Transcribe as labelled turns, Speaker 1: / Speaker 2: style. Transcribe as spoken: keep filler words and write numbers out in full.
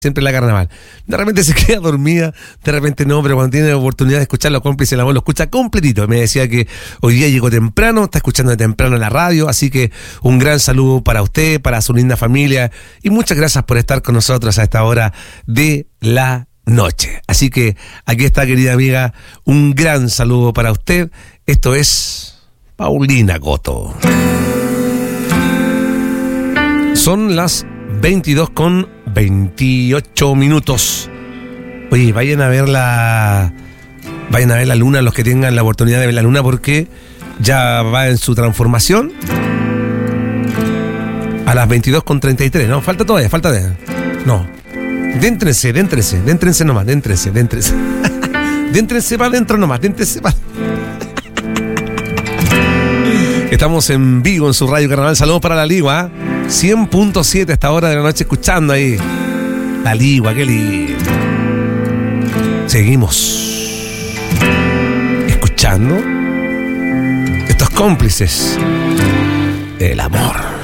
Speaker 1: siempre la carnaval. De repente se queda dormida, de repente no, pero cuando tiene la oportunidad de escuchar los cómplices, la voz lo escucha completito. Me decía que hoy día llegó temprano, está escuchando de temprano en la radio, así que un gran saludo para usted, para su linda familia, y muchas gracias por estar con nosotros a esta hora de la noche. Así que aquí está, querida amiga, un gran saludo para usted. Esto es Paulina Coto. Son las veintidós con veintiocho minutos. Oye, vayan a ver la vayan a ver la luna, los que tengan la oportunidad de ver la luna, porque ya va en su transformación a las veintidós con treinta y tres, ¿no? Falta todavía, falta de... No. Déntrense, déntrense, déntrense nomás, déntrense, déntrense. Déntrense para adentro nomás, déntrense para... Estamos en vivo en su radio Carnaval. Saludos para la Ligua, ¿eh? cien punto siete a esta hora de la noche, escuchando ahí la Ligua, qué lindo. Seguimos escuchando estos cómplices del amor.